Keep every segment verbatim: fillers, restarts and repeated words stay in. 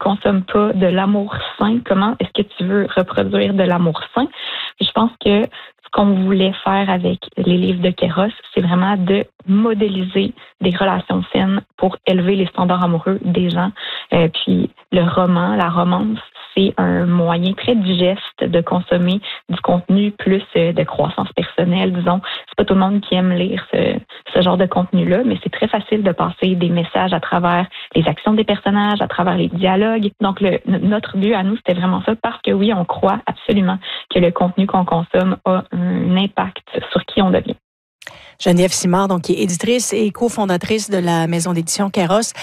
consommes pas de l'amour sain, comment est-ce que tu veux reproduire de l'amour sain? Et je pense que ce qu'on voulait faire avec les livres de Kéros, c'est vraiment de modéliser des relations saines pour élever les standards amoureux des gens. Euh, puis le roman, la romance, c'est un moyen très digeste de consommer du contenu plus euh, de croissance personnelle, disons. C'est pas tout le monde qui aime lire ce, ce genre de contenu-là, mais c'est très facile de passer des messages à travers les actions des personnages, à travers les dialogues. Donc, le, notre but à nous, c'était vraiment ça, parce que oui, on croit absolument que le contenu qu'on consomme a un impact sur qui on devient. Geneviève Simard, donc, qui est éditrice et cofondatrice de la maison d'édition Kéros.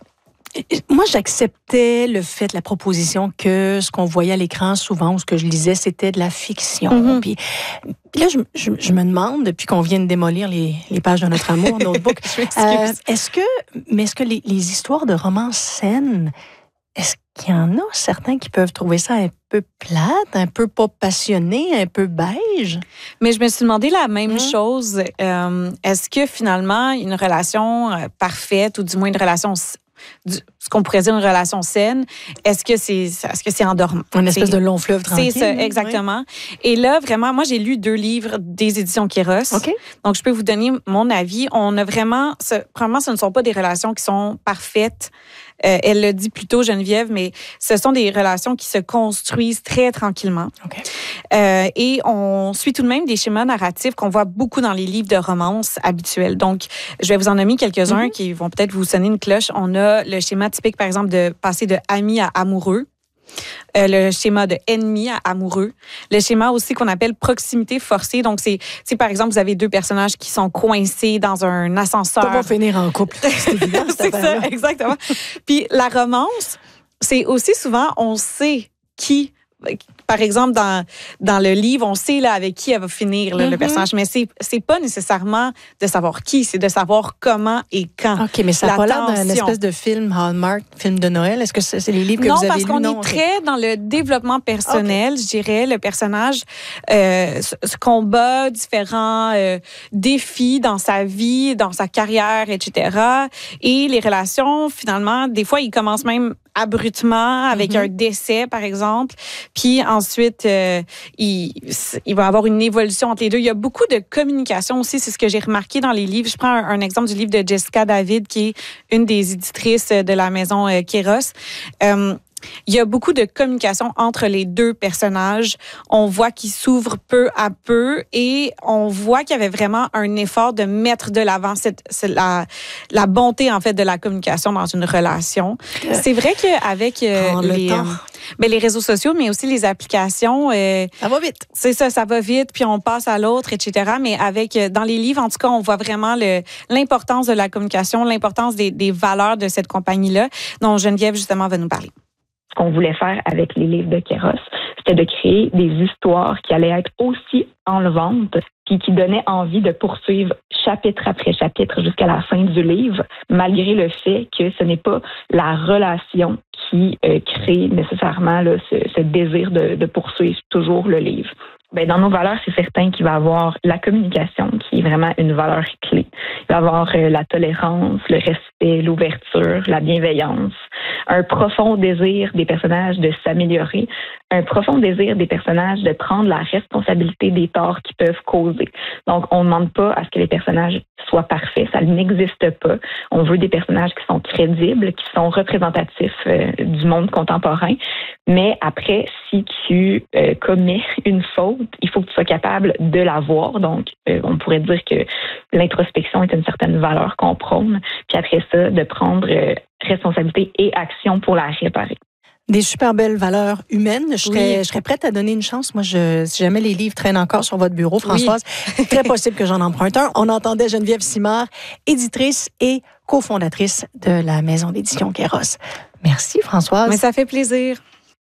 Moi, j'acceptais le fait, la proposition que ce qu'on voyait à l'écran souvent, ou ce que je lisais, c'était de la fiction. Mm-hmm. Puis là, je, je, je me demande, depuis qu'on vient de démolir les, les pages de notre amour, Notebook, euh, est-ce que, mais est-ce que les, les histoires de romans saines, est-ce qu'il y en a certains qui peuvent trouver ça un peu plate, un peu pas passionné, un peu beige? Mais je me suis demandé la même mmh. chose. Euh, est-ce que finalement, une relation parfaite, ou du moins une relation... Du, ce qu'on pourrait dire une relation saine, est-ce que c'est est-ce que c'est endormant? Une espèce c'est, de long fleuve tranquille. C'est ça, exactement. Oui. Et là, vraiment, moi, j'ai lu deux livres des éditions Kéros. Okay. Donc, je peux vous donner mon avis. On a vraiment... Ce, premièrement, ce ne sont pas des relations qui sont parfaites. Euh, elle le dit plus tôt, Geneviève, mais ce sont des relations qui se construisent très tranquillement. Okay. Euh, et on suit tout de même des schémas narratifs qu'on voit beaucoup dans les livres de romance habituels. Donc, je vais vous en nommer quelques-uns mm-hmm. qui vont peut-être vous sonner une cloche. On a le schéma typique, par exemple, de passer de ami à amoureux. Euh, le schéma de ennemi à amoureux. Le schéma aussi qu'on appelle proximité forcée. Donc, c'est, c'est par exemple, vous avez deux personnages qui sont coincés dans un ascenseur. Ça va finir en couple. C'est évident, c'est ça, exactement. Puis la romance, c'est aussi souvent, on sait qui... Par exemple, dans, dans le livre, on sait là, avec qui elle va finir, là, mm-hmm. le personnage, mais c'est, c'est pas nécessairement de savoir qui, c'est de savoir comment et quand. OK, mais ça n'a pas l'air d'un espèce de film Hallmark, film de Noël. Est-ce que c'est, c'est les livres que non, vous avez lus? lus? Non, parce qu'on non, est okay. très dans le développement personnel, okay. je dirais. Le personnage euh, se combat différents euh, défis dans sa vie, dans sa carrière, et cetera. Et les relations, finalement, des fois, ils commencent même abruptement avec mm-hmm. un décès, par exemple. Puis ensuite, euh, il, il va y avoir une évolution entre les deux. Il y a beaucoup de communication aussi, c'est ce que j'ai remarqué dans les livres. Je prends un, un exemple du livre de Jessica David, qui est une des éditrices de la maison euh, Kéros. Euh, Il y a beaucoup de communication entre les deux personnages. On voit qu'ils s'ouvrent peu à peu et on voit qu'il y avait vraiment un effort de mettre de l'avant cette, cette, la, la bonté, en fait, de la communication dans une relation. Euh, c'est vrai qu'avec euh, les, euh, ben, les réseaux sociaux, mais aussi les applications... Euh, ça va vite. C'est ça, ça va vite, puis on passe à l'autre, et cetera. Mais avec, dans les livres, en tout cas, on voit vraiment le, l'importance de la communication, l'importance des, des valeurs de cette compagnie-là, dont Geneviève, justement, va nous parler. Ce qu'on voulait faire avec les livres de Kéros, c'était de créer des histoires qui allaient être aussi enlevantes, puis qui donnaient envie de poursuivre chapitre après chapitre jusqu'à la fin du livre, malgré le fait que ce n'est pas la relation qui euh, crée nécessairement là, ce, ce désir de, de poursuivre toujours le livre. Ben, dans nos valeurs, c'est certain qu'il va y avoir la communication, qui est vraiment une valeur clé. Il va y avoir euh, la tolérance, le respect, l'ouverture, la bienveillance, un profond désir des personnages de s'améliorer, un profond désir des personnages de prendre la responsabilité des torts qu'ils peuvent causer. Donc, on ne demande pas à ce que les personnages soient parfaits, ça n'existe pas. On veut des personnages qui sont crédibles, qui sont représentatifs euh, du monde contemporain. Mais après, si tu euh, commets une faute, il faut que tu sois capable de la voir. Donc, euh, on pourrait dire que l'introspection est une certaine valeur qu'on prône. Puis après ça, de prendre euh, responsabilité et action pour la réparer. Des super belles valeurs humaines. Je serais, oui. je serais prête à donner une chance. Moi, je, si jamais les livres traînent encore sur votre bureau, Françoise, oui. très possible que j'en emprunte un. On entendait Geneviève Simard, éditrice et cofondatrice de la maison d'édition Kéros. Merci, Françoise. Mais ça fait plaisir.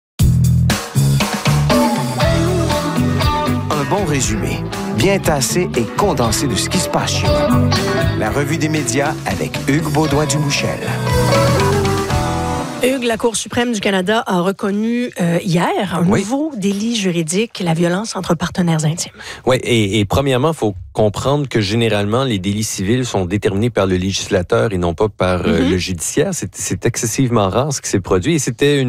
Un bon résumé, bien tassé et condensé de ce qui se passe chez nous. La revue des médias avec Hugues Baudouin-Dumouchel. Hugues, la Cour suprême du Canada a reconnu euh, hier un oui. nouveau délit juridique, la violence entre partenaires intimes. Oui, et, et premièrement, il faut comprendre que généralement, les délits civils sont déterminés par le législateur et non pas par mm-hmm. euh, le judiciaire. C'est, c'est excessivement rare ce qui s'est produit et c'était une